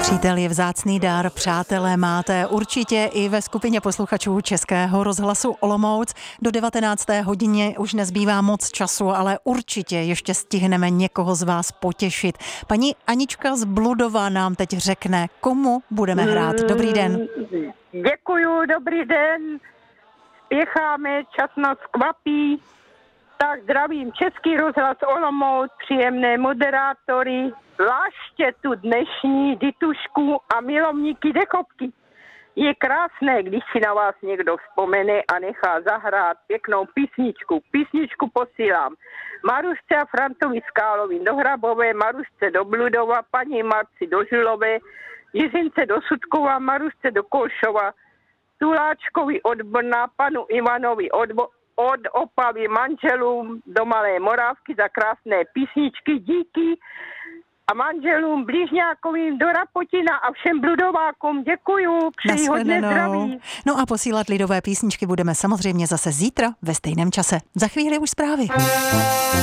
Přítel je vzácný dar, přátelé máte určitě i ve skupině posluchačů Českého rozhlasu Olomouc. Do 19. hodině už nezbývá moc času, ale určitě ještě stihneme někoho z vás potěšit. Paní Anička z Bludova nám teď řekne, komu budeme hrát. Dobrý den. Děkuju, dobrý den. Spěcháme, čas nás kvapí. Tak zdravím Český rozhlas Olomouc, příjemné moderátory, zvláště tu dnešní Ditušku a milovníky dechovky. Je krásné, když si na vás někdo vzpomene a nechá zahrát pěknou písničku. Písničku posílám Marušce a Frantovi Skálovi do Hrabové, Marušce do Bludova, paní Marci do Žilové, Jiřince do Sudkova, Marušce do Kolšova, Tuláčkovi od Brna, panu Ivanovi od Opavy, manželům do Malé Morávky za krásné písničky, díky, a manželům Blížňákovým do Rapotina a všem Bludovákům děkuju, přeji hodně zdraví. No a posílat lidové písničky budeme samozřejmě zase zítra ve stejném čase. Za chvíli už zprávy.